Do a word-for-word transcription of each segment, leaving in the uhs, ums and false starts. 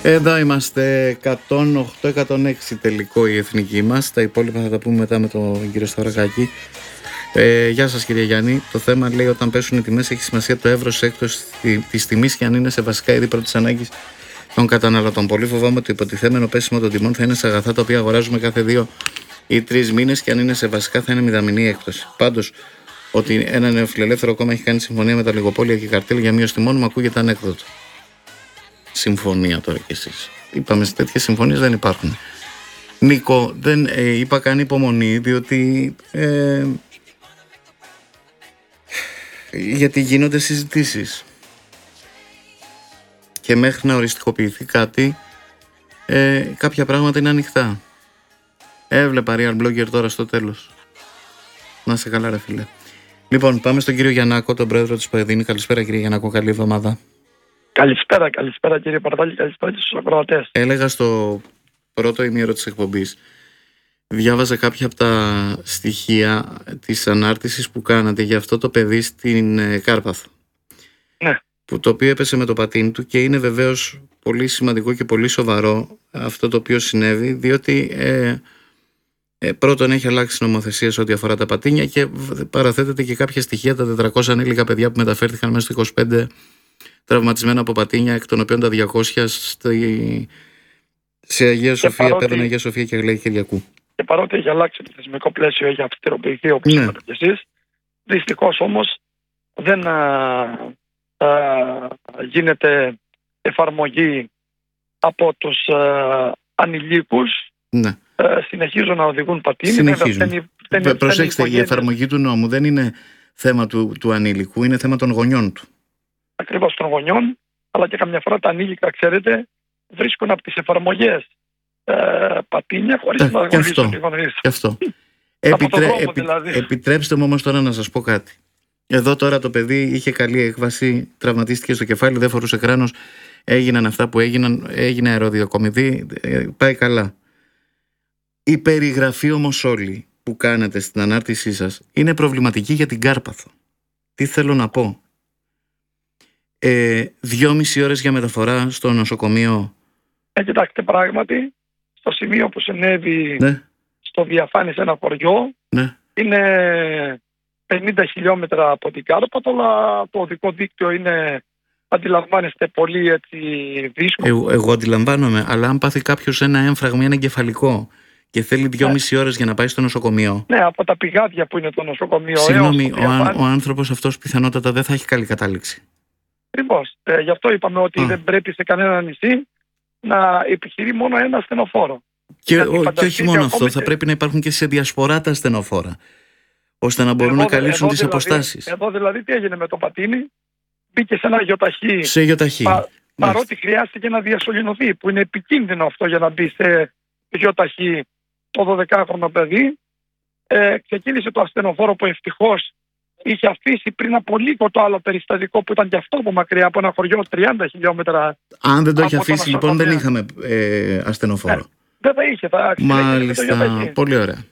Εδώ είμαστε, εκατόν οκτώ εκατόν έξι τελικό η εθνική μας. Τα υπόλοιπα θα τα πούμε μετά με τον κύριο Σταυρακάκη. Ε, γεια σας κύριε Γιάννη. Το θέμα λέει όταν πέσουν οι τιμές έχει σημασία το εύρος έκπτωσης της τιμής και αν είναι σε βασικά είδη πρώτης ανάγκης των καταναλωτών. Πολύ φοβάμαι ότι το υποτιθέμενο πέσιμο των τιμών θα είναι σε αγαθά τα οποία αγοράζουμε κάθε δύο ή τρεις μήνες και αν είναι σε βασικά θα είναι μηδαμινή έκπτωση. Πάντως, ότι ένα νεοφιλελεύθερο κόμμα έχει κάνει συμφωνία με τα λιγοπόλια και καρτέλ για μείωση τιμών μου ακούγεται ανέκδοτο. Συμφωνία τώρα κι εσείς. Είπαμε σε τέτοιες συμφωνίες δεν υπάρχουν. Νίκο, δεν ε, είπα καν υπομονή διότι ε, γιατί γίνονται συζητήσεις και μέχρι να οριστικοποιηθεί κάτι ε, κάποια πράγματα είναι ανοιχτά. Έβλεπα Real Blogger τώρα στο τέλος. Να σε καλά ρε φίλε. Λοιπόν, πάμε στον κύριο Γιαννάκο, τον πρόεδρο της Παεδίνη. Καλησπέρα κύριε Γιαννάκο, καλή εβδομάδα. Καλησπέρα, καλησπέρα κύριε Παρτάλη, καλησπέρα και στους ακροατές. Έλεγα στο πρώτο ημίωρο της εκπομπής, διάβαζα κάποια από τα στοιχεία της ανάρτησης που κάνατε για αυτό το παιδί στην Κάρπαθο. Ναι. Που το οποίο έπεσε με το πατίνι του και είναι βεβαίως πολύ σημαντικό και πολύ σοβαρό αυτό το οποίο συνέβη, διότι ε, ε, πρώτον έχει αλλάξει νομοθεσία σε ό,τι αφορά τα πατίνια και παραθέτεται και κάποια στοιχεία, τα τετρακόσια ανήλικα παιδιά που μεταφέρθηκαν μέσα στο είκοσι πέντε τραυματισμένα από πατίνια, εκ των οποίων τα διακόσια στη... σε Αγία Σοφία, παρότι... Πέδων Αγία Σοφία και Αγία Κυριακού. Και παρότι έχει αλλάξει το θεσμικό πλαίσιο, έχει αυστηροποιηθεί όπως είπατε και εσείς, δυστυχώς όμως δεν α, α, γίνεται εφαρμογή από τους α, ανηλίκους. Ναι. Α, συνεχίζουν να οδηγούν πατίνι. Συνεχίζουν. Φταίνει, φταίνει, Προσέξτε, η εφαρμογή του νόμου δεν είναι θέμα του, του ανήλικου, είναι θέμα των γονιών του. Ακριβώς των γονιών, αλλά και καμιά φορά τα ανήλικα, ξέρετε, βρίσκουν από τις εφαρμογές ε, πατίνια χωρίς να γνωρίζουν τι γνωρίζουν. Και αυτό. Επιτρέ, επι, δηλαδή. Επιτρέψτε μου όμως τώρα να σας πω κάτι. Εδώ τώρα το παιδί είχε καλή έκβαση, τραυματίστηκε στο κεφάλι, δεν φορούσε κράνος, έγιναν αυτά που έγιναν, έγινε αεροδιακομιδή, ε, πάει καλά. Η περιγραφή όμως όλη που κάνετε στην ανάρτησή σας είναι προβληματική για την Κάρπαθο. Τι θέλω να πω. Ε, δυόμιση ώρες για μεταφορά στο νοσοκομείο. Ε, κοιτάξτε, πράγματι, στο σημείο που συνέβη, ναι, στο Διαφάνη σε ένα χωριό, ναι, είναι πενήντα χιλιόμετρα από την Κάρπαθο, αλλά το οδικό δίκτυο είναι, αντιλαμβάνεστε, πολύ έτσι δύσκολο. Ε, εγώ αντιλαμβάνομαι, αλλά αν πάθει κάποιος ένα έμφραγμα, ένα εγκεφαλικό και θέλει δυόμιση ναι. ώρες για να πάει στο νοσοκομείο. Ναι, από τα πηγάδια που είναι το νοσοκομείο. Συγγνώμη, ο, αν, ο άνθρωπος αυτός πιθανότατα δεν θα έχει καλή κατάληξη. Ακριβώς. Ε, γι' αυτό είπαμε ότι Α. δεν πρέπει σε κανένα νησί να επιχειρεί μόνο ένα ασθενοφόρο. Και, ο, και όχι μόνο αυτό, και... θα πρέπει να υπάρχουν και σε διασπορά τα ασθενοφόρα, ώστε να μπορούν εδώ, να καλύψουν τις δηλαδή, αποστάσεις. Εδώ δηλαδή τι έγινε με το πατίνι, μπήκε σε ένα γιοταχή. Σε γιοταχή. Πα, παρότι χρειάστηκε να διασωληνωθεί, που είναι επικίνδυνο αυτό για να μπει σε γιοταχή το δωδεκάχρονο παιδί. Ε, ξεκίνησε το ασθενοφόρο που ευτυχώς είχε αφήσει πριν από λίγο το άλλο περιστατικό που ήταν και αυτό από μακριά, από ένα χωριό τριάντα χιλιόμετρα. Αν δεν το είχε αφήσει, λοιπόν, δεν είχαμε ε, ασθενοφόρο. Ε, δεν θα είχε, θα Μάλιστα. Πολύ ωραία.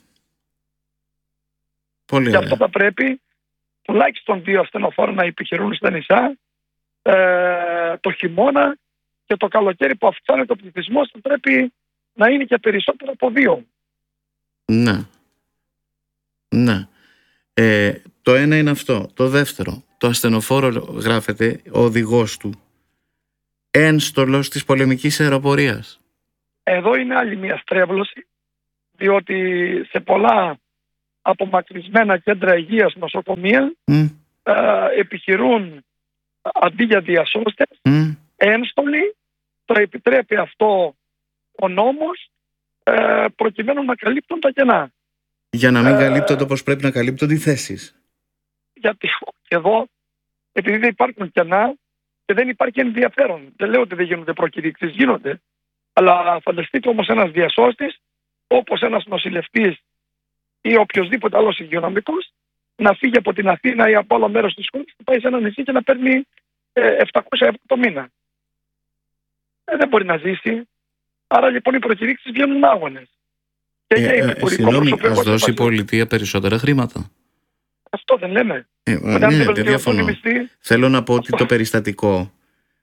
Πολύ ωραία. Γι' αυτό θα πρέπει τουλάχιστον δύο ασθενοφόρα να επιχειρούν στα νησιά ε, το χειμώνα και το καλοκαίρι που αυξάνεται ο πληθυσμός θα πρέπει να είναι και περισσότερο από δύο. Ναι. Ναι. Ε, το ένα είναι αυτό. Το δεύτερο, το ασθενοφόρο γράφεται ο οδηγός του ένστολος της πολεμικής αεροπορίας. Εδώ είναι άλλη μια στρέβλωση, διότι σε πολλά απομακρυσμένα κέντρα υγείας, νοσοκομεία mm. ε, επιχειρούν αντί για διασώστες mm. ένστολοι. Το επιτρέπει αυτό ο νόμος ε, προκειμένου να καλύπτουν τα κενά. Για να μην ε, καλύπτονται όπως πρέπει να καλύπτονται οι θέσεις. Γιατί εδώ, επειδή δεν υπάρχουν κενά και δεν υπάρχει ενδιαφέρον. Δεν λέω ότι δεν γίνονται προκηρύξεις, γίνονται. Αλλά φανταστείτε όμως ένας διασώστης, όπως ένας νοσηλευτής ή οποιοδήποτε άλλος υγειονομικός, να φύγει από την Αθήνα ή από άλλο μέρος της χώρας και πάει σε ένα νησί και να παίρνει ε, επτακόσια ευρώ το μήνα. Ε, δεν μπορεί να ζήσει. Άρα λοιπόν οι προκηρύξεις βγαίνουν άγονες. Ε, ε, Συγγνώμη, ας δώσει η πολιτεία περισσότερα χρήματα. Αυτό δεν λέμε. Ε, ναι, δεν διαφωνώ. Θέλω να πω ότι το περιστατικό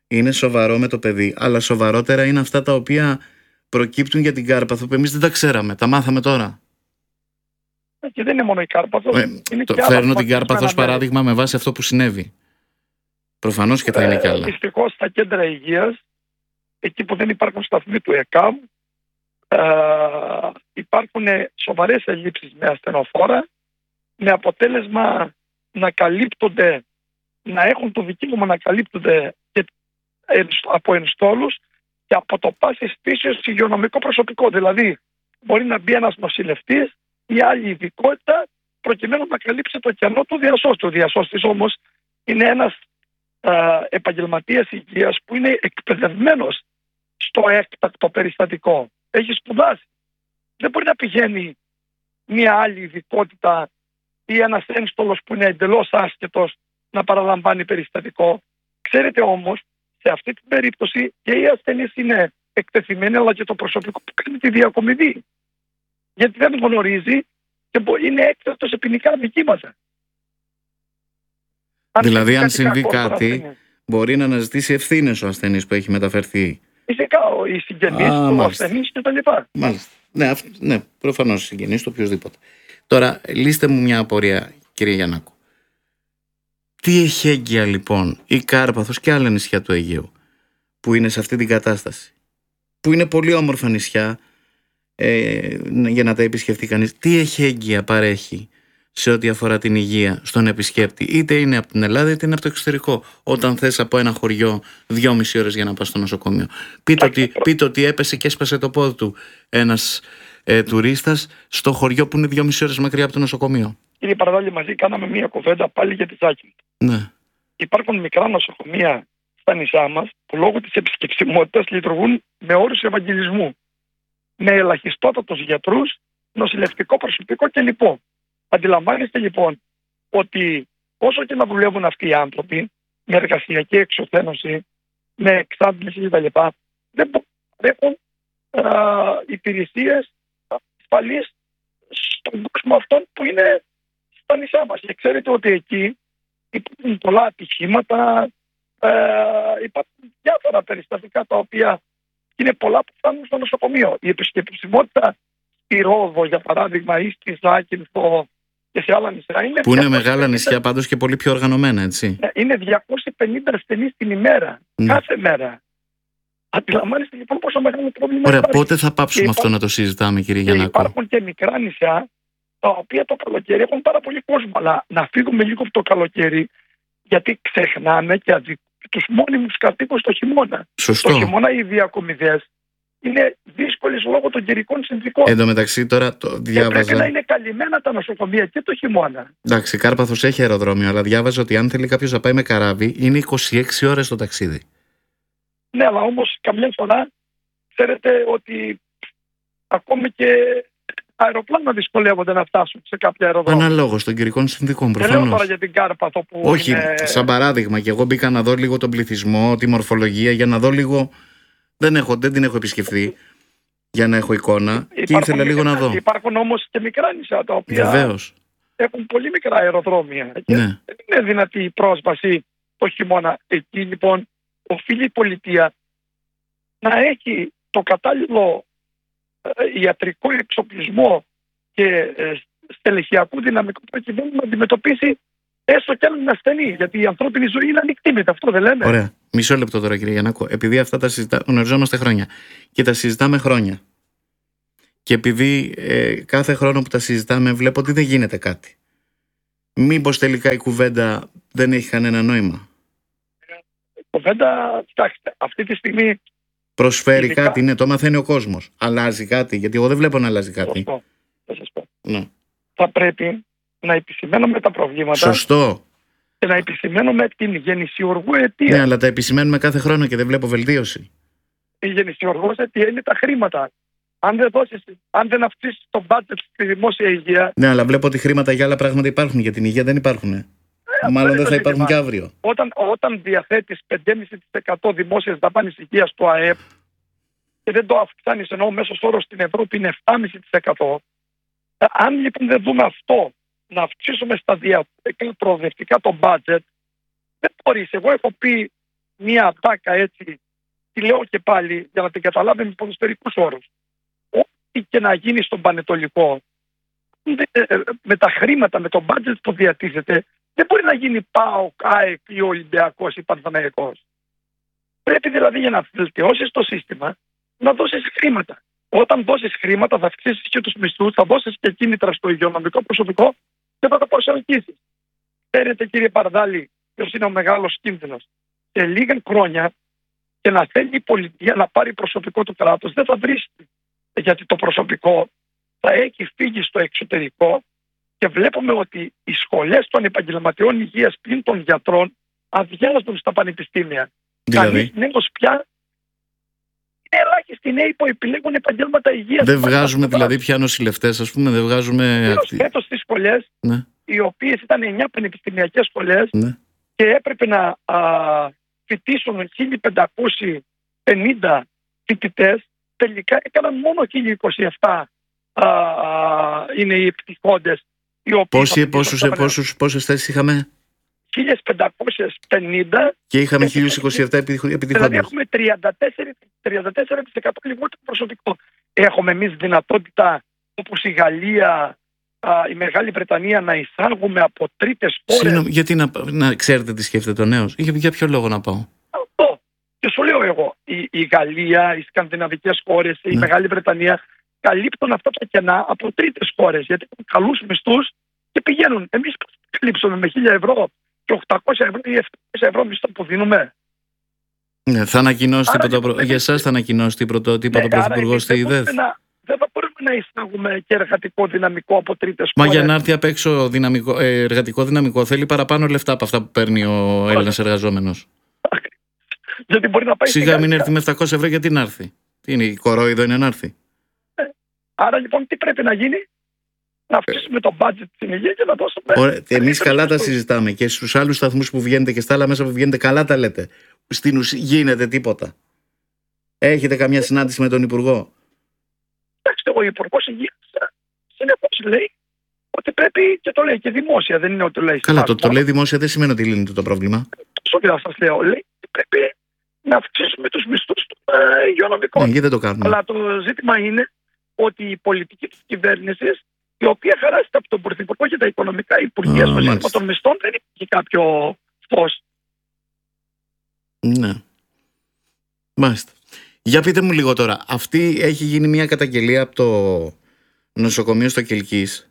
είναι σοβαρό με το παιδί, αλλά σοβαρότερα είναι αυτά τα οποία προκύπτουν για την Κάρπαθο που εμείς δεν τα ξέραμε, τα μάθαμε τώρα. Και δεν είναι μόνο η Κάρπαθος. Ε, είναι το, και φέρνω άλλα την Κάρπαθο ως παράδειγμα με βάση αυτό που συνέβη. Προφανώς και θα είναι κι άλλα. Ε, δυστυχώς στα κέντρα υγείας, εκεί που δεν υπάρχουν σταθμοί του ΕΚΑΜ, ε, υπάρχουν σοβαρές ελλείψεις με ασθενοφόρα, με αποτέλεσμα να καλύπτονται, να έχουν το δικαίωμα να καλύπτονται και από ενστόλους και από το πάσης φύσεως υγειονομικό προσωπικό. Δηλαδή, μπορεί να μπει ένας νοσηλευτής ή άλλη ειδικότητα προκειμένου να καλύψει το κενό του διασώστη. Ο διασώστης όμως είναι ένας ε, επαγγελματίας υγείας που είναι εκπαιδευμένος στο έκτακτο περιστατικό. Έχει σπουδάσει. Δεν μπορεί να πηγαίνει μια άλλη ειδικότητα ή ένας ένστολος που είναι εντελώς άσχετος να παραλαμβάνει περιστατικό. Ξέρετε όμως, σε αυτή την περίπτωση και οι ασθενείς είναι εκτεθειμένοι, αλλά και το προσωπικό που κάνει τη διακομιδή. Γιατί δεν γνωρίζει και είναι έκτακτο σε ποινικά δικήματα. Δηλαδή, αν συμβεί κάτι, μπορεί να αναζητήσει ευθύνες ο ασθενής που έχει μεταφερθεί. Φυσικά, οι συγγενείς του ασθενείς και τα λοιπά. Μάλιστα. Ναι, ναι, προφανώς οι συγγενείς του οποιοδήποτε. Τώρα, λύστε μου μια απορία, κύριε Γιαννάκου. Τι εχέγγυα λοιπόν η Κάρπαθος και άλλα νησιά του Αιγαίου που είναι σε αυτή την κατάσταση, που είναι πολύ όμορφα νησιά ε, για να τα επισκεφτεί κανείς, τι εχέγγυα παρέχει σε ό,τι αφορά την υγεία στον επισκέπτη, είτε είναι από την Ελλάδα είτε είναι από το εξωτερικό, όταν θες από ένα χωριό δυόμιση ώρες για να πας στο νοσοκομείο? Πείτε ότι, πείτε ότι έπεσε και έσπασε το πόδι του ένας ε, τουρίστας στο χωριό που είναι δυόμιση ώρες μακριά από το νοσοκομείο. Κύριε Παραδάλη, μαζί κάναμε μία κουβέντα πάλι για τη Ζάκυνθο. Ναι. Υπάρχουν μικρά νοσοκομεία στα νησιά μας που λόγω της επισκεψιμότητας λειτουργούν με όρους ευαγγελισμού. Με ελαχιστότατους γιατρούς, νοσηλευτικό προσωπικό κλπ. Αντιλαμβάνεστε λοιπόν ότι όσο και να δουλεύουν αυτοί οι άνθρωποι με εργασιακή εξωθένωση, με εξάντληση κτλ., δεν έχουν υπηρεσίες ασφαλείς στον κόσμο αυτόν που είναι στα νησιά μας. Και ξέρετε ότι εκεί υπάρχουν πολλά ατυχήματα, ε, υπάρχουν διάφορα περιστατικά τα οποία είναι πολλά που φτάνουν στο νοσοκομείο. Η επισκεψιμότητα στη Ρόδο, για παράδειγμα, ή στη Ζάκυνθο και σε άλλα νησιά είναι. Που είναι μεγάλα νησιά πάντως και πολύ πιο οργανωμένα, έτσι. Είναι διακόσιοι πενήντα ασθενείς την ημέρα, mm. κάθε μέρα. Αντιλαμβάνεστε λοιπόν πόσο μεγάλο πρόβλημα. Ωραία, υπάρχει. πότε θα πάψουμε και αυτό υπάρχουν, να το συζητάμε, κύριε και Γιαννάκου? Υπάρχουν και μικρά νησιά τα οποία το καλοκαίρι έχουν πάρα πολύ κόσμο. Αλλά να φύγουμε λίγο από το καλοκαίρι, γιατί ξεχνάμε και τους μόνιμους κατοίκους το χειμώνα. Σωστό. Το χειμώνα οι διακομιδές είναι δύσκολες λόγω των καιρικών συνθηκών. Εν τω μεταξύ τώρα το διάβαζα. Και πρέπει να είναι καλυμμένα τα νοσοκομεία και το χειμώνα. Εντάξει, Κάρπαθος έχει αεροδρόμιο, αλλά διάβαζα ότι αν θέλει κάποιος να πάει με καράβι είναι είκοσι έξι ώρες το ταξίδι. Ναι, αλλά όμως καμιά φορά ξέρετε ότι ακόμη και αεροπλάνα δυσκολεύονται να φτάσουν σε κάποια αεροδρόμια. Αναλόγως των καιρικών συνθήκων, προφανώς. Δεν λέω τώρα για την Κάρπαθο που. Όχι, είναι... σαν παράδειγμα, και εγώ μπήκα να δω λίγο τον πληθυσμό, τη μορφολογία, για να δω λίγο. Δεν, έχω, δεν την έχω επισκεφθεί για να έχω εικόνα. Υπάρχουν, και ήθελα λίγο να δω. Υπάρχουν όμως και μικρά νησιά τα οποία Βεβαίως. έχουν πολύ μικρά αεροδρόμια. Και ναι. δεν είναι δυνατή η πρόσβαση το χειμώνα. Εκεί λοιπόν οφείλει η πολιτεία να έχει το κατάλληλο ε, ιατρικό εξοπλισμό και ε, στελεχειακού δυναμικού προκειμένου να αντιμετωπίσει έστω κι έναν ασθενή. Γιατί η ανθρώπινη ζωή είναι ανοιχτή, αυτό δεν λέμε. Ωραία. Μισό λεπτό τώρα, κύριε Γιαννάκο. Επειδή αυτά τα συζητάμε, γνωριζόμαστε χρόνια και τα συζητάμε χρόνια. Και επειδή ε, κάθε χρόνο που τα συζητάμε βλέπω ότι δεν γίνεται κάτι. Μήπως τελικά η κουβέντα δεν έχει κανένα νόημα? Η κουβέντα, κοιτάξτε, αυτή τη στιγμή. Προσφέρει ειδικά κάτι, ναι, το μαθαίνει ο κόσμος. Αλλάζει κάτι, γιατί εγώ δεν βλέπω να αλλάζει κάτι. Σωστό. Θα σας πω. Ναι. Θα πρέπει να επισημαίνουμε τα προβλήματα. Σωστό. Και να επισημαίνουμε την γεννησιουργού αιτία. Ναι, αλλά τα επισημαίνουμε κάθε χρόνο και δεν βλέπω βελτίωση. Η γεννησιουργός αιτία είναι τα χρήματα. Αν δεν δώσεις, αν δεν αυξήσεις το budget στη δημόσια υγεία. Ναι, αλλά βλέπω ότι χρήματα για άλλα πράγματα υπάρχουν. Για την υγεία δεν υπάρχουν. Ε, Μάλλον δεν θα υπάρχουν και αύριο. Όταν, όταν διαθέτεις πέντε κόμμα πέντε τοις εκατό δημόσιας δαπάνης υγείας στο ΑΕΠ και δεν το αυξάνεις, ενώ ο μέσος όρος στην Ευρώπη είναι επτά κόμμα πέντε τοις εκατό, αν λοιπόν δεν δούμε αυτό, να αυξήσουμε σταδιακά προοδευτικά το budget, δεν μπορείς. Εγώ έχω πει μία μπάκα έτσι, τη λέω και πάλι για να την καταλάβει με ποδοσφαιρικούς όρους. Ό,τι και να γίνει στον Πανετολικό, με τα χρήματα, με το μπάτζετ που διατίθεται, δεν μπορεί να γίνει ΠΑΟΚ, ΑΕΚ ή Ολυμπιακός ή Παναθηναϊκός. Πρέπει δηλαδή για να βελτιώσεις το σύστημα να δώσεις χρήματα. Όταν δώσεις χρήματα θα αυξήσεις και τους μισθούς, θα δώσεις και κίνητρα στο υγειονομικό προσωπικό και θα το προσελκύσεις. Ξέρετε κύριε Παρδάλη, ποιος είναι ο μεγάλος κίνδυνος? Σε λίγα χρόνια και να θέλει η πολιτεία να πάρει προσωπικό του κράτους δεν θα βρίσκει. Γιατί το προσωπικό θα έχει φύγει στο εξωτερικό και βλέπουμε ότι οι σχολές των επαγγελματιών υγείας πλην των γιατρών αδειάζουν στα πανεπιστήμια. Δηλαδή, Κανείς νέος πια, είναι ελάχιστοι νέοι που επιλέγουν επαγγέλματα υγείας. δεν βγάζουμε δηλαδή πια νοσηλευτές, ας πούμε, δεν βγάζουμε... Φέτος στις σχολές, ναι. οι οποίες ήταν εννιά πανεπιστημιακές σχολές, ναι. και έπρεπε να α, φοιτήσουν χίλια πεντακόσιοι πενήντα φοιτητές, τελικά έκαναν μόνο χίλια είκοσι επτά α, α, είναι οι επιτυχώντες. Πόσοι, πόσους, πόσους, πόσες θέσεις είχαμε? χίλια πεντακόσιοι πενήντα και είχαμε χίλια είκοσι επτά επιτυχώντες. Δηλαδή έχουμε τριάντα τέσσερα τοις εκατό λιγότερο προσωπικό. Έχουμε εμείς δυνατότητα, όπως η Γαλλία, η Μεγάλη Βρετανία, να εισάγουμε από τρίτες χώρες? Συγγνώμη, γιατί να, να ξέρετε τι σκέφτεται ο νέος? Για, για ποιο λόγο να πάω? Αυτό. Και σου λέω εγώ, η, η Γαλλία, οι σκανδιναβικές χώρες, η ναι. Μεγάλη Βρετανία καλύπτουν αυτά τα κενά από τρίτες χώρες, γιατί έχουν καλούς μισθούς και πηγαίνουν. Εμείς καλύψουμε με χίλια ευρώ και οκτακόσια ευρώ ή επτακόσια ευρώ μισθό που δίνουμε. Ναι, θα ανακοινώσει τίποτα προ... για εσάς θα ανακοινώσει τίποτα το ναι, Πρωθυπουργός στη ΔΕΘ? Δεν θα μπορούμε να εισάγουμε και εργατικό δυναμικό από τρίτες Μα χώρες. για να έρθει απ' έξω δυναμικό, ε, εργατικό δυναμικό θέλει παραπάνω λεφτά από αυτά που παίρνει ο Έλληνας εργαζόμενος. Γιατί μπορεί να πάει. Σιγά μην έρθει με επτακόσια ευρώ, γιατί να έρθει? Τι είναι, η κορόιδο είναι να έρθει? Ε, άρα λοιπόν τι πρέπει να γίνει? Να αυξήσουμε το budget στην υγεία και να δώσουμε. Εμείς καλά τα συζητάμε και στους άλλους σταθμούς που βγαίνετε και στα άλλα μέσα που βγαίνετε καλά τα λέτε. Στην ουσία γίνεται τίποτα? Έχετε καμιά συνάντηση με τον Υπουργό? Εντάξει, ο Υπουργός Υγείας συνεχώς λέει ότι πρέπει, και το λέει και δημόσια, δεν είναι ότι το λέει. Καλά, το, το λέει δημόσια δεν σημαίνει ότι λύνεται το πρόβλημα. Τόσο και θα σας λέω, λέει ότι πρέπει να αυξήσουμε τους μισθούς των ε, υγειονομικών. Ναι, γιατί δεν το κάνουμε? Αλλά το ζήτημα είναι ότι η πολιτική της κυβέρνησης, η οποία χαράζεται από τον Πρωθυπουργό και τα οικονομικά υπουργεία στο σύστημα των μισθών, δεν υπάρχει κάποιο φως. Ναι. Μάλιστα. Για πείτε μου λίγο τώρα, αυτή έχει γίνει μια καταγγελία από το νοσοκομείο στο Κιλκής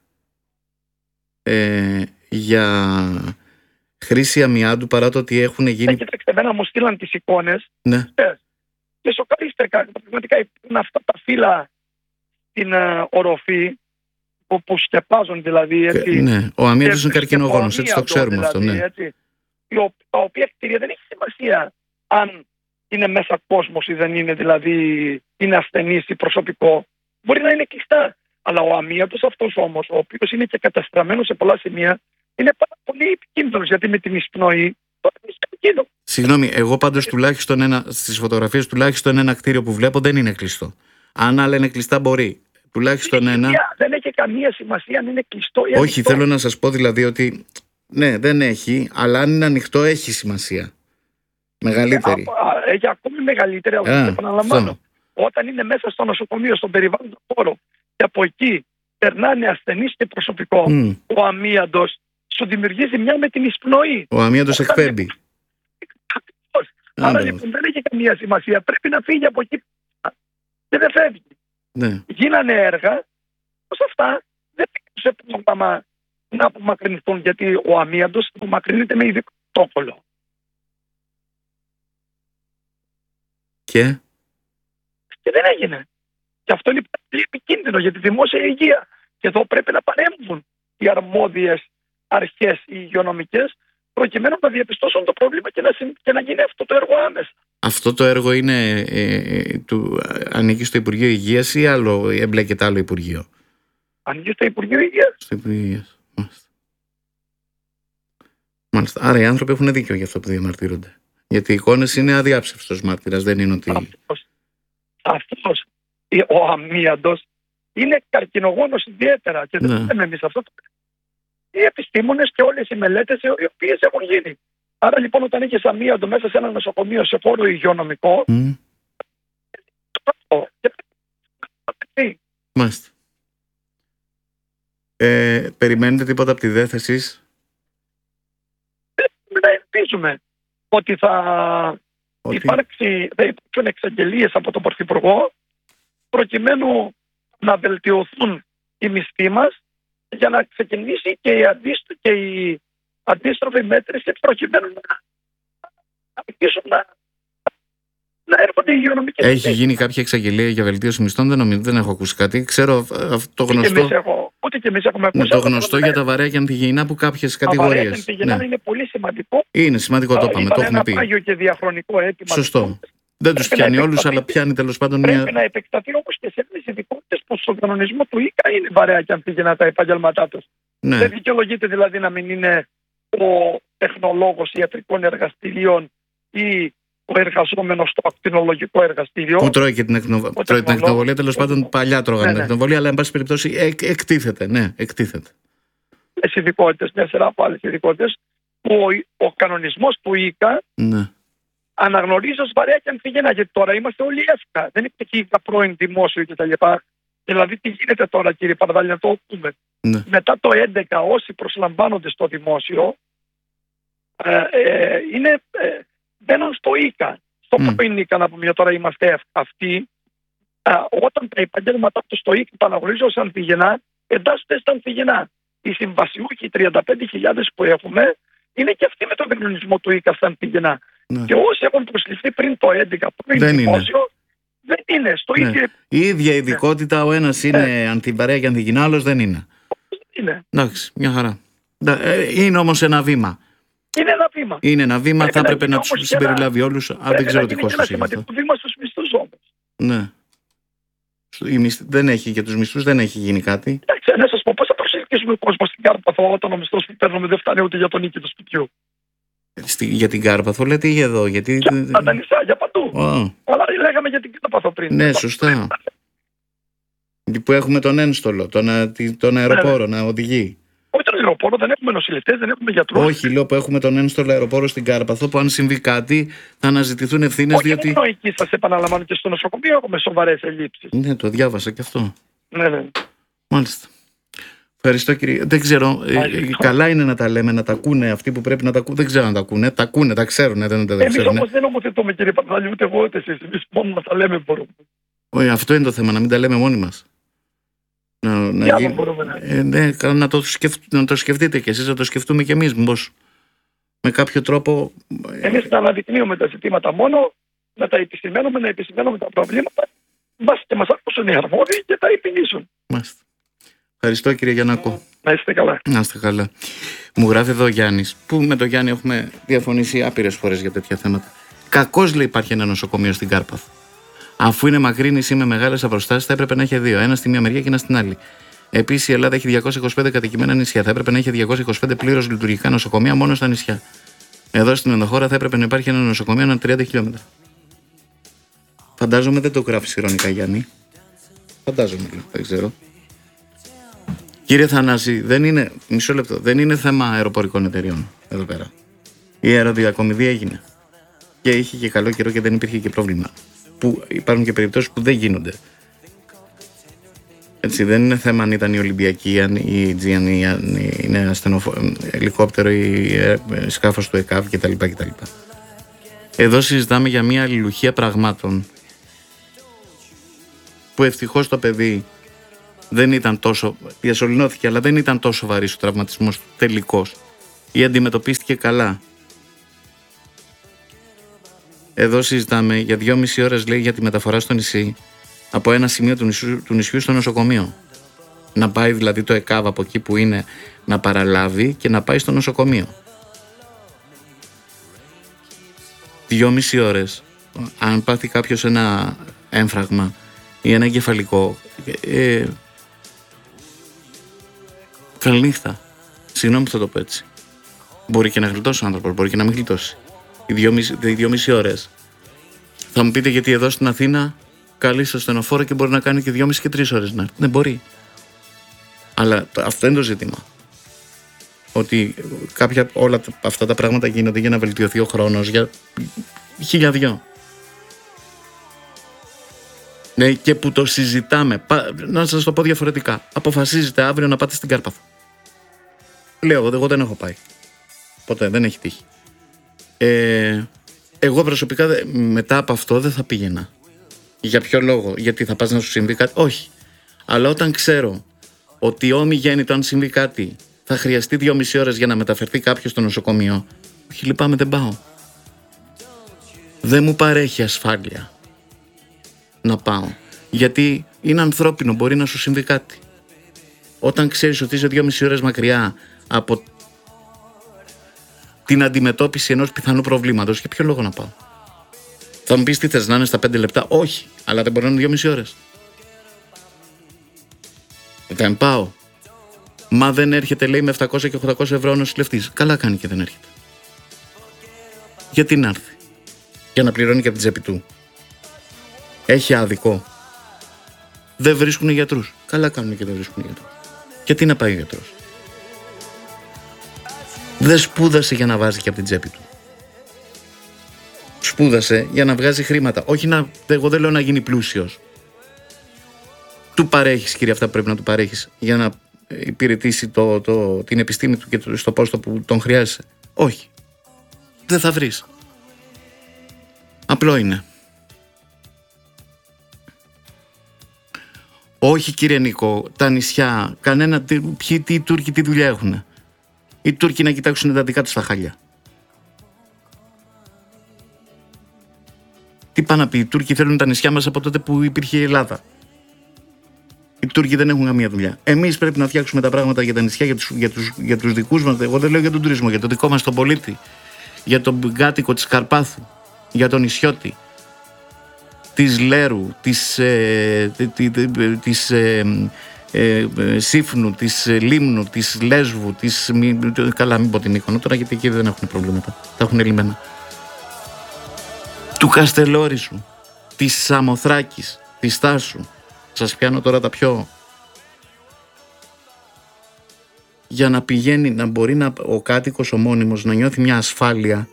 ε, για χρήση αμοιάντου, παρά το ότι έχουν γίνει... Ναι, κοιτάξτε, εμένα μου στείλαν τις εικόνες, ναι. και σοκαρίστηκα. Πραγματικά υπάρχουν αυτά τα φύλλα στην uh, οροφή που, που σκεπάζουν δηλαδή. Έτσι, ναι, ο αμύαντος είναι καρκινογόνος, έτσι το ξέρουμε δηλαδή, αυτό. Ναι. Έτσι, τα οποία κτίρια δεν έχει σημασία αν είναι μέσα κόσμος ή δεν είναι, δηλαδή είναι ασθενής ή προσωπικό. Μπορεί να είναι κλειστά. Αλλά ο αμύαντος αυτός όμως, ο οποίος είναι και καταστραμμένος σε πολλά σημεία, είναι πάρα πολύ επικίνδυνος, γιατί με την εισπνοή το είναι επικίνδυνο. Συγγνώμη, εγώ πάντως τουλάχιστον ένα, στις φωτογραφίες τουλάχιστον ένα κτίριο που βλέπω δεν είναι κλειστό. Αν άλλα είναι κλειστά μπορεί. Τουλάχιστον ένα. Δεν έχει καμία σημασία αν είναι κλειστό ή όχι, ανοιχτό. θέλω να σας πω δηλαδή ότι ναι, δεν έχει, αλλά αν είναι ανοιχτό έχει σημασία. Μεγαλύτερη. Ε, έχει ακόμη μεγαλύτερη, αλλά δεν επαναλαμβάνω. Αυτό. Όταν είναι μέσα στο νοσοκομείο, στον περιβάλλον χώρο, και από εκεί περνάνε ασθενείς και προσωπικό, mm. ο αμύαντος σου δημιουργήσει μια με την εισπνοή. Ο αμύαντος εκπέμπει. Άρα λοιπόν δεν έχει καμία σημασία. Πρέπει να φύγει από εκεί και δεν φεύγει. Ναι. Γίνανε έργα, πως αυτά δεν πήγαν σε πρόγραμμα να απομακρυνθούν, γιατί ο αμύαντος απομακρύνεται με ειδικό πρωτόκολλο. Και? Και δεν έγινε. Και αυτό είναι πολύ επικίνδυνο για τη δημόσια υγεία. Και εδώ πρέπει να παρέμβουν οι αρμόδιες αρχές, οι υγειονομικές, προκειμένου να διαπιστώσουν το πρόβλημα και να, και να γίνει αυτό το έργο άμεσα. Αυτό το έργο είναι, ε, του, ανήκει στο Υπουργείο Υγείας ή άλλο, εμπλέκεται άλλο Υπουργείο? Ανήκει στο Υπουργείο Υγείας. Στο Υπουργείο Υγείας. Μάλιστα. Μάλιστα. Άρα οι άνθρωποι έχουν δίκιο για αυτό που διαμαρτύρονται. Γιατί οι εικόνες είναι αδιάψευστος μάρτυρας, δεν είναι ότι... Αυτός, αυτός ο αμύαντος είναι καρκινογόνος ιδιαίτερα και δεν ναι. λέμε εμείς αυτό. Οι επιστήμονες και όλες οι μελέτες οι οποίες έχουν γίνει. Άρα λοιπόν, όταν έχεις αμύαντο μέσα σε ένα νοσοκομείο σε χώρο υγειονομικό, Mm. Μάλιστα. Ε, περιμένετε τίποτα από τη ΔΕΘ εσείς? να ελπίζουμε ότι θα, Ότι... υπάρξει, θα υπάρξουν εξαγγελίες από τον Πρωθυπουργό προκειμένου να βελτιωθούν οι μισθοί μας για να ξεκινήσει και η, αντίστο, και η αντίστροφη μέτρηση προκειμένου να αρχίσουν να, να έρχονται οι υγειονομικές. Έχει γίνει κάποια εξαγγελία για βελτίωση μισθών? Δεν νομίζω, δεν έχω ακούσει κάτι. Ξέρω αυτό γνωστό. Ούτε και εμείς έχουμε ακούσει. Ναι, το γνωστό για τα βαρέα και ανθυγιεινά που κάποιες κατηγορίες. Τα βαρέα και ανθυγιεινά, ναι, είναι πολύ σημαντικό. Είναι σημαντικό, το είπαμε, το έχουμε πει. Είναι ένα πάγιο και διαχρονικό αίτημα. Σωστό. Δεν τους πιάνει όλους, αλλά πιάνει τέλος πάντων πρέπει μια. Πρέπει να επεκταθεί όπως και σε άλλες ειδικότητες που στον κανονισμό του ΙΚΑ είναι βαρέα και ανθυγιεινά τα επαγγελματά τους. Ναι. Δεν δικαιολογείται δηλαδή να μην είναι ο τεχνολόγος ιατρικών εργαστηρίων ή ο εργαζόμενος στο ακτινολογικό εργαστήριο. Που τρώει και την, εκνο... τρώει την εκνοβολία, τέλος πάντων παλιά τρώγανε ναι, την ναι. εκνοβολία, αλλά εν πάση περιπτώσει εκ, εκτίθεται. Ναι, εκτίθεται. Τις ειδικότητες, μια σειρά από άλλες ειδικότητες, που ο, ο κανονισμός του ΙΚΑ Ναι. αναγνωρίζει ως βαρέα και ανθυγιεινά, γιατί τώρα είμαστε όλοι εύκα. Δεν είναι ΙΚΑ πρώην δημόσιο κτλ. Δηλαδή, τι γίνεται τώρα, κύριε Παρδάλη, να το πούμε. Ναι. Μετά το έντεκα, όσοι προσλαμβάνονται στο δημόσιο ε, ε, είναι, ε, μπαίνουν στο ΙΚΑ. Στο Mm. πρώην ΙΚΑ, να πούμε, τώρα είμαστε αυτοί. Ε, όταν τα επαγγέλματά του στο ΙΚΑ τα αναγνωρίζω ως ανθυγιεινά, εντάσσονται στα ανθυγιεινά. Οι συμβασιούχοι τριάντα πέντε χιλιάδες που έχουμε είναι και αυτοί με τον κανονισμό του ΙΚΑ στα ανθυγιεινά. Ναι. Και όσοι έχουν προσληφθεί πριν το έντεκα, πριν δεν δημόσιο, είναι. δεν είναι. Στο Ναι. ίδιο. Η ίδια ειδικότητα, ο ένας είναι Ναι. αντιβαρέα και ανθυγιεινά, άλλος δεν είναι. είναι. Εντάξει, μια χαρά. Είναι όμως ένα βήμα. Είναι ένα βήμα. Είναι ένα βήμα, Πρέπει θα να έπρεπε γίνει να τους όμως συμπεριλάβει όλους. Αν δεν ξέρω τι κόστος είναι αυτό. σημαντικό βήμα στους μισθούς όμως. Ναι. Η μισθ... Δεν έχει για τους μισθούς, δεν έχει γίνει κάτι. Εντάξει, να σας πω πώς θα προσελκύσουμε κόσμο στην Κάρπαθο όταν ο μισθός που παίρνουμε δεν φτάνει ούτε για τον νίκη του σπιτιού. Στη... Για την Κάρπαθο λέτε ή εδώ? Γιατί... Για τα νησιά, για παντού. Oh. Αλλά λέγαμε για την Κάρπαθο πριν. Ναι, σωστά. Που έχουμε τον ένστολο, τον, τον αεροπόρο να οδηγεί. Όχι τον αεροπόρο, δεν έχουμε νοσηλευτές, δεν έχουμε γιατρούς. Όχι, λέω που έχουμε τον ένστολο αεροπόρο στην Κάρπαθο, που αν συμβεί κάτι θα αναζητηθούν ευθύνες. Όχι, διότι... μόνο εκεί σας επαναλαμβάνω, και στο νοσοκομείο έχουμε σοβαρές ελλείψεις. Ναι, το διάβασα και αυτό. Ναι, ναι. Μάλιστα. Ευχαριστώ κύριε. Δεν ξέρω. Ε, καλά είναι να τα λέμε, να τα ακούνε αυτοί που πρέπει να τα ακούνε. Δεν ξέρω να τα ακούνε. Τα ακούνε, τα ξέρουν. Δεν, δεν Εμείς ξέρουν. όμως δεν νομοθετούμε, κύριε Παπαδάλη, ούτε εγώ ούτε εσείς. Εμείς μόνο να τα λέμε μπορούμε. Όχι, αυτό είναι το θέμα, να μην τα λέμε μόνοι μας. Να, να, γι... μπορούμε να... Ε, ναι, να, το σκεφ... να το σκεφτείτε κι εσείς, να το σκεφτούμε κι εμείς. Μήπως με κάποιο τρόπο. Εμείς να αναδεικνύουμε τα ζητήματα μόνο, να τα επισημαίνουμε, να επισημαίνουμε τα προβλήματα. Μπας και μας ακούσουν οι αρμόδιοι και τα επιλύσουν. Μάλιστα. Ευχαριστώ κύριε Γιαννάκο. Να είστε καλά. Να είστε καλά. Μου γράφει εδώ ο Γιάννης, που με τον Γιάννη έχουμε διαφωνήσει άπειρες φορές για τέτοια θέματα. Κακώς λέει υπάρχει ένα νοσοκομείο στην Κάρπαθο. Αφού είναι μακρύ νησί με μεγάλες αποστάσεις, θα έπρεπε να έχει δύο. Ένα στη μία μεριά και ένα στην άλλη. Επίσης η Ελλάδα έχει διακόσια είκοσι πέντε κατοικημένα νησιά. Θα έπρεπε να έχει διακόσια είκοσι πέντε πλήρως λειτουργικά νοσοκομεία μόνο στα νησιά. Εδώ στην ενδοχώρα θα έπρεπε να υπάρχει ένα νοσοκομείο ανά τριάντα χιλιόμετρα. Φαντάζομαι δεν το γράφει ειρωνικά, Γιάννη. Φαντάζομαι, δεν ξέρω. Κύριε Θανάση, δεν είναι, μισό λεπτό, δεν είναι θέμα αεροπορικών εταιριών εδώ πέρα. Η αεροδιακομιδία έγινε. Και είχε και καλό καιρό και δεν υπήρχε και πρόβλημα. Που υπάρχουν και περιπτώσεις που δεν γίνονται. Έτσι, δεν είναι θέμα αν ήταν η Ολυμπιακή, αν η τζι εν ι, αν είναι ασθενοφο... ελικόπτερο ή σκάφος του ΕΚΑΒ κτλ. κτλ. Εδώ συζητάμε για μια αλληλουχία πραγμάτων που ευτυχώς το παιδί δεν ήταν τόσο, διασωληνώθηκε, αλλά δεν ήταν τόσο βαρύς ο τραυματισμός τελικός ή αντιμετωπίστηκε καλά. Εδώ συζητάμε για δυόμιση ώρες, λέει, για τη μεταφορά στο νησί από ένα σημείο του νησιού, του νησιού στο νοσοκομείο. Να πάει δηλαδή το ΕΚΑΒ από εκεί που είναι να παραλάβει και να πάει στο νοσοκομείο. Δυόμιση ώρες. Αν πάθει κάποιος ένα έμφραγμα ή ένα εγκεφαλικό, ε, καληνύχτα. Συγγνώμη που θα το πω έτσι. Μπορεί και να γλιτώσει ο άνθρωπος, μπορεί και να μην γλιτώσει. Οι δυόμιση, οι δυόμιση ώρες. Θα μου πείτε γιατί εδώ στην Αθήνα καλεί στο στενοφόρο και μπορεί να κάνει και δυόμιση και τρεις ώρες να έρθει. Ναι, μπορεί. Αλλά αυτό είναι το ζήτημα. ότι κάποια, όλα αυτά τα πράγματα γίνονται για να βελτιωθεί ο χρόνος, για χίλια δυο. Ναι, και που το συζητάμε. Να σας το πω διαφορετικά. Αποφασίζετε αύριο να πάτε στην Κάρπαθο. Λέω, εγώ δεν έχω πάει. Ποτέ, δεν έχει τύχει. Ε, εγώ προσωπικά μετά από αυτό δεν θα πήγαινα. Για ποιο λόγο? Γιατί θα πας να σου συμβεί κάτι? Όχι. Αλλά όταν ξέρω ότι όμοι γέννητο, αν συμβεί κάτι, θα χρειαστεί δυόμιση ώρες για να μεταφερθεί κάποιος στο νοσοκομείο, όχι, λυπάμαι, δεν πάω. Δεν μου παρέχει ασφάλεια να πάω. Γιατί είναι ανθρώπινο, μπορεί να σου συμβεί κάτι. Όταν ξέρεις ότι είσαι δυόμιση ώρες μακριά από την αντιμετώπιση ενός πιθανού προβλήματος, για ποιο λόγο να πάω? Θα μου πεις τι θες, να είναι στα πέντε λεπτά? Όχι, αλλά δεν μπορεί να είναι δυόμιση ώρες. Δεν πάω. Μα δεν έρχεται, λέει, με επτακόσια και οχτακόσια ευρώ ο νοσηλευτής. Καλά κάνει και δεν έρχεται. Γιατί να έρθει? Για να πληρώνει και από την τσέπη του. Έχει άδικο. Δεν βρίσκουν γιατρούς. Καλά κάνουν και δεν βρίσκουν γιατρούς. Γιατί να πάει ο γιατρός? Δεν σπούδασε για να βάζει και από την τσέπη του. Σπούδασε για να βγάζει χρήματα. Όχι να, εγώ δεν λέω να γίνει πλούσιος. Του παρέχεις, κύριε, αυτά που πρέπει να του παρέχεις για να υπηρετήσει το, το, την επιστήμη του και το, στο πόστο που τον χρειάζεσαι. Όχι. Δεν θα βρεις. Απλό είναι. Όχι, κύριε Νίκο, τα νησιά, κανένα, ποιοι, τι οι Τούρκοι τι δουλειά έχουν? Οι Τούρκοι να κοιτάξουν τα δικά τους τα χάλια. Τι πάνε να πει? Οι Τούρκοι θέλουν τα νησιά μας από τότε που υπήρχε η Ελλάδα. Οι Τούρκοι δεν έχουν καμία δουλειά. Εμείς πρέπει να φτιάξουμε τα πράγματα για τα νησιά, για τους, για τους, για τους δικούς μας. Εγώ δεν λέω για τον τουρισμό, για τον δικό μας τον πολίτη, για τον κάτοικο της Καρπάθου, για τον νησιώτη, της Λέρου, της, ε, της ε, ε, ε, Σύφνου, της ε, Λίμνου, της Λέσβου, της, μη, καλά μην πω την Μύκονο τώρα, γιατί εκεί δεν έχουν προβλήματα, τα έχουν λυμμένα, του Καστελόρισου, της Σαμοθράκης, της Τάσου. Σας πιάνω τώρα τα πιο... Για να πηγαίνει, να μπορεί να, ο κάτοικος ο μόνιμος να νιώθει μια ασφάλεια,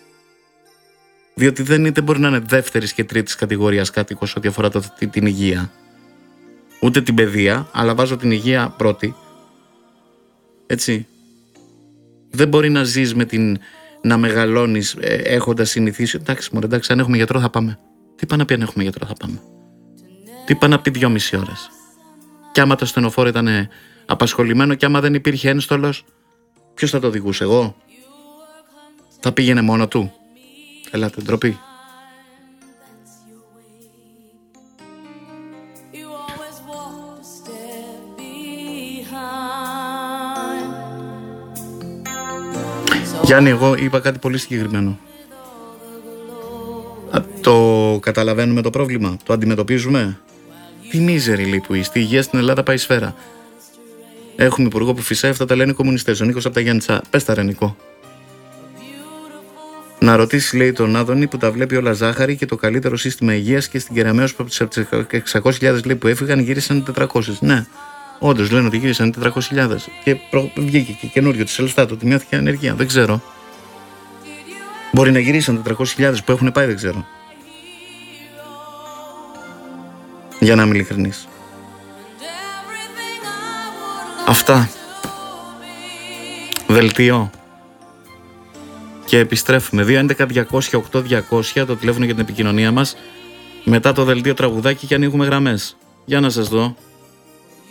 διότι δεν, δεν μπορεί να είναι δεύτερης και τρίτης κατηγορίας κάτοικος ό,τι αφορά το, την, την υγεία, ούτε την παιδεία, αλλά βάζω την υγεία πρώτη, έτσι. Δεν μπορεί να ζεις με την, να μεγαλώνεις ε, έχοντας συνηθίσει, εντάξει μωρέ, εντάξει, αν έχουμε γιατρό θα πάμε. Τι πάει να πει αν έχουμε γιατρό θα πάμε? Τι πάει να πει δυόμιση ώρες? Κι άμα το στενοφόρο ήταν απασχολημένο και άμα δεν υπήρχε ένστολος, ποιος θα το οδηγούσε? Εγώ? Θα πήγαινε μόνο του? Ελάτε, ντροπή. Γιάννη, εγώ είπα κάτι πολύ συγκεκριμένο. Το καταλαβαίνουμε το πρόβλημα? Το αντιμετωπίζουμε? Τι μίζερη λέει που είστε. Η υγεία στην Ελλάδα πάει σφαίρα. Έχουμε υπουργό που φυσάει, αυτά τα λένε οι κομμουνιστές. Ο Νίκος από τα Γιάννητσα. Πες τα ρε Νικό. Να ρωτήσει, λέει, τον Άδωνη που τα βλέπει όλα ζάχαρη και το καλύτερο σύστημα υγείας, και στην Κεραμέως από τις εξακόσιες χιλιάδες λέει που έφυγαν γύρισαν τετρακόσιες. Ναι, όντως λένε ότι γύρισαν τετρακόσιες χιλιάδες. Και προ... βγήκε και καινούριο της Ελστάτ ότι μειώθηκε η ανεργία. Δεν ξέρω. Μπορεί να γυρίσαν τετρακόσιες χιλιάδες που έχουν πάει, δεν ξέρω. Για να είμαι ειλικρινής. Αυτά. Δελτίο. Και επιστρέφουμε. δύο έντεκα διακόσια οκτώ διακόσια το τηλέφωνο για την επικοινωνία μας. Μετά το δελτίο τραγουδάκι και ανοίγουμε γραμμές. Για να σας δω.